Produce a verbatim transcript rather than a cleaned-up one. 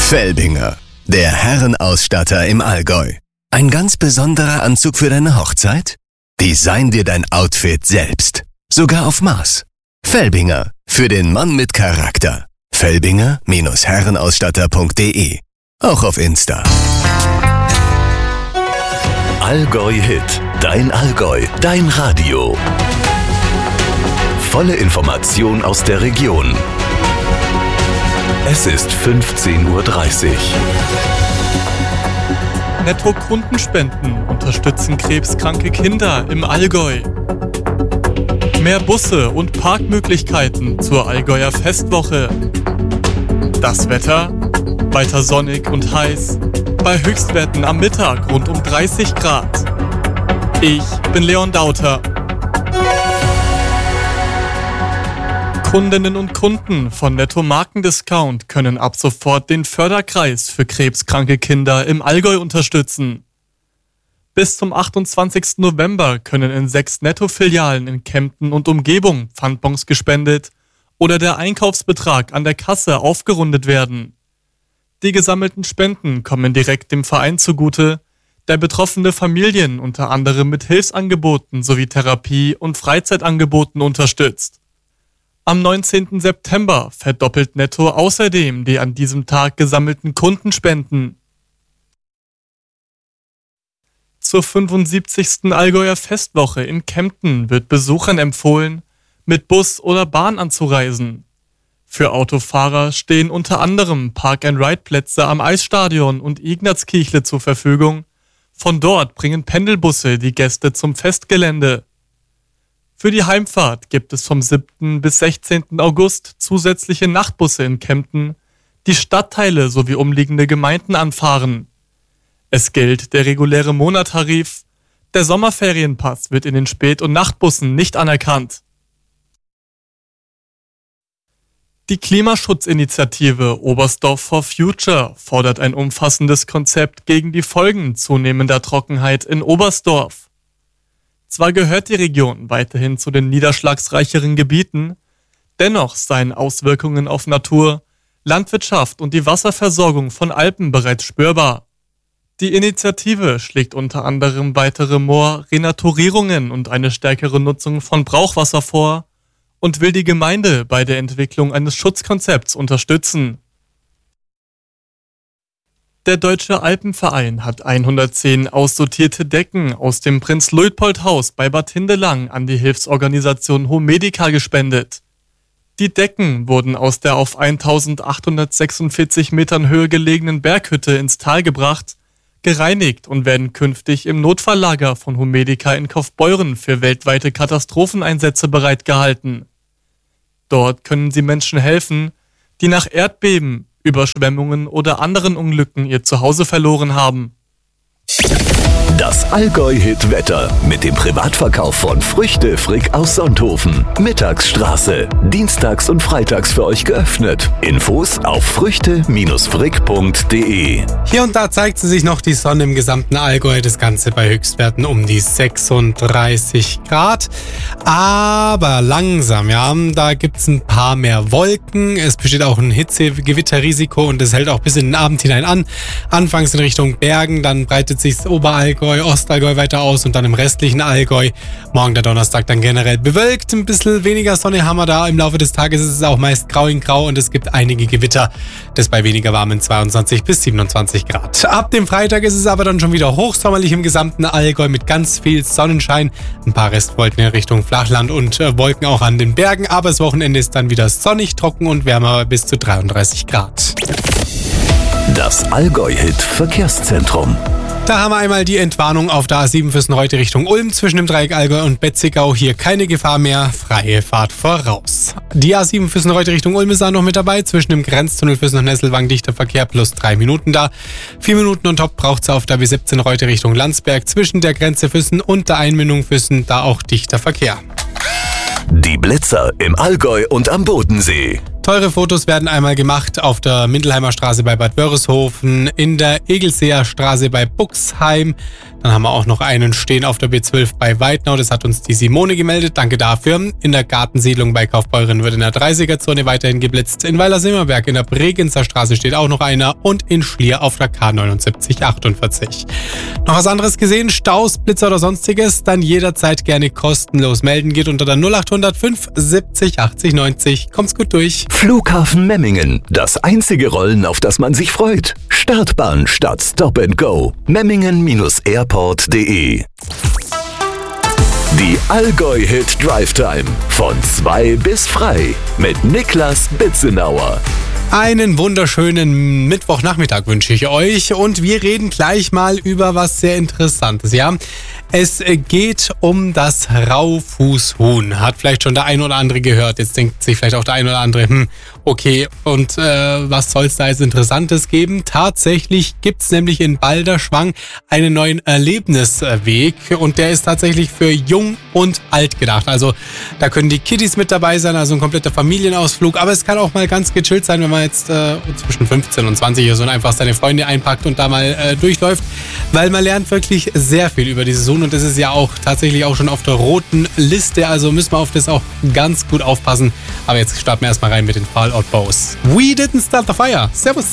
Felbinger, der Herrenausstatter im Allgäu. Ein ganz besonderer Anzug für deine Hochzeit? Design dir dein Outfit selbst. Sogar auf Maß. Felbinger, für den Mann mit Charakter. Felbinger Herrenausstatter punkt de. Auch auf Insta. Allgäu Hit. Dein Allgäu. Dein Radio. Volle Information aus der Region. Es ist fünfzehn Uhr dreißig. Netto Kundenspenden unterstützen krebskranke Kinder im Allgäu. Mehr Busse und Parkmöglichkeiten zur Allgäuer Festwoche. Das Wetter? Weiter sonnig und heiß. Bei Höchstwerten am Mittag rund um dreißig Grad. Ich bin Leon Dauter. Kundinnen und Kunden von Netto Markendiscount können ab sofort den Förderkreis für krebskranke Kinder im Allgäu unterstützen. Bis zum achtundzwanzigsten November können in sechs Netto-Filialen in Kempten und Umgebung Pfandbons gespendet oder der Einkaufsbetrag an der Kasse aufgerundet werden. Die gesammelten Spenden kommen direkt dem Verein zugute, der betroffene Familien unter anderem mit Hilfsangeboten sowie Therapie- und Freizeitangeboten unterstützt. Am neunzehnten September verdoppelt Netto außerdem die an diesem Tag gesammelten Kundenspenden. Zur fünfundsiebzigsten Allgäuer Festwoche in Kempten wird Besuchern empfohlen, mit Bus oder Bahn anzureisen. Für Autofahrer stehen unter anderem Park-and-Ride-Plätze am Eisstadion und Ignazkirchle zur Verfügung. Von dort bringen Pendelbusse die Gäste zum Festgelände. Für die Heimfahrt gibt es vom siebten bis sechzehnten August zusätzliche Nachtbusse in Kempten, die Stadtteile sowie umliegende Gemeinden anfahren. Es gilt der reguläre Monattarif. Der Sommerferienpass wird in den Spät- und Nachtbussen nicht anerkannt. Die Klimaschutzinitiative Oberstdorf for Future fordert ein umfassendes Konzept gegen die Folgen zunehmender Trockenheit in Oberstdorf. Zwar gehört die Region weiterhin zu den niederschlagsreicheren Gebieten, dennoch seien Auswirkungen auf Natur, Landwirtschaft und die Wasserversorgung von Alpen bereits spürbar. Die Initiative schlägt unter anderem weitere Moor-, Renaturierungen und eine stärkere Nutzung von Brauchwasser vor und will die Gemeinde bei der Entwicklung eines Schutzkonzepts unterstützen. Der Deutsche Alpenverein hat hundertzehn aussortierte Decken aus dem Prinz-Luitpold-Haus bei Bad Hindelang an die Hilfsorganisation Homedica gespendet. Die Decken wurden aus der auf eintausendachthundertsechsundvierzig Metern Höhe gelegenen Berghütte ins Tal gebracht, gereinigt und werden künftig im Notfalllager von Homedica in Kaufbeuren für weltweite Katastropheneinsätze bereitgehalten. Dort können sie Menschen helfen, die nach Erdbeben, Überschwemmungen oder anderen Unglücken ihr Zuhause verloren haben. Das Allgäu-Hit-Wetter mit dem Privatverkauf von Früchte Frick aus Sonthofen. Mittagsstraße. Dienstags und freitags für euch geöffnet. Infos auf früchte Frick punkt de. Hier und da zeigt sie sich noch die Sonne im gesamten Allgäu. Das Ganze bei Höchstwerten um die sechsunddreißig Grad. Aber langsam, ja, da gibt es ein paar mehr Wolken. Es besteht auch ein Hitzegewitterrisiko und es hält auch bis in den Abend hinein an. Anfangs in Richtung Bergen, dann breitet sich das Oberallgäu, Ostallgäu weiter aus und dann im restlichen Allgäu. Morgen der Donnerstag dann generell bewölkt. Ein bisschen weniger Sonne haben wir da. Im Laufe des Tages ist es auch meist grau in grau und es gibt einige Gewitter. Das bei weniger warmen zweiundzwanzig bis siebenundzwanzig Grad. Ab dem Freitag ist es aber dann schon wieder hochsommerlich im gesamten Allgäu mit ganz viel Sonnenschein. Ein paar Restwolken in Richtung Flachland und äh, Wolken auch an den Bergen. Aber das Wochenende ist dann wieder sonnig, trocken und wärmer bis zu dreiunddreißig Grad. Das Allgäu-Hit-Verkehrszentrum. Da haben wir einmal die Entwarnung auf der A sieben Füssen-Reutte Richtung Ulm zwischen dem Dreieck Allgäu und Betzigau. Hier keine Gefahr mehr, freie Fahrt voraus. Die A sieben Füssen-Reutte Richtung Ulm ist da noch mit dabei. Zwischen dem Grenztunnel Füssen und Nesselwang dichter Verkehr plus drei Minuten da. Vier Minuten und top braucht es auf der B siebzehn Reutte Richtung Landsberg zwischen der Grenze Füssen und der Einmündung Füssen, da auch dichter Verkehr. Die Blitzer im Allgäu und am Bodensee. Teure Fotos werden einmal gemacht auf der Mindelheimer Straße bei Bad Wörishofen, in der Egelseer Straße bei Buxheim, Dann haben wir auch noch einen stehen auf der B zwölf bei Weidnau. Das hat uns die Simone gemeldet. Danke dafür. In der Gartensiedlung bei Kaufbeuren wird in der dreißiger-Zone weiterhin geblitzt. In Weiler-Simmerberg in der Bregenzer Straße steht auch noch einer und in Schlier auf der K neunundsiebzig achtundvierzig. Noch was anderes gesehen? Staus, Blitzer oder sonstiges? Dann jederzeit gerne kostenlos melden. Geht unter der null acht null null fünf siebzig achtzig neunzig. Kommt's gut durch. Flughafen Memmingen. Das einzige Rollen, auf das man sich freut. Startbahn statt Stop and Go. Memmingen Airport punkt de. Die Allgäu-Hit Drive Time. Von zwei bis frei. Mit Niklas Bitzenauer. Einen wunderschönen Mittwochnachmittag wünsche ich euch und wir reden gleich mal über was sehr Interessantes, ja. Es geht um das Raufußhuhn. Hat vielleicht schon der ein oder andere gehört. Jetzt denkt sich vielleicht auch der ein oder andere, hm, okay, und äh, was soll es da jetzt Interessantes geben? Tatsächlich gibt's nämlich in Balderschwang einen neuen Erlebnisweg und der ist tatsächlich für jung und alt gedacht. Also da können die Kiddies mit dabei sein, also ein kompletter Familienausflug, aber es kann auch mal ganz gechillt sein, wenn man jetzt äh, zwischen fünfzehn und zwanzig oder so und einfach seine Freunde einpackt und da mal äh, durchläuft, weil man lernt wirklich sehr viel über dieses Huhn und das ist ja auch tatsächlich auch schon auf der roten Liste, also müssen wir auf das auch ganz gut aufpassen. Aber jetzt starten wir erstmal rein mit den Fall Out Bows. We didn't start the fire. Servus.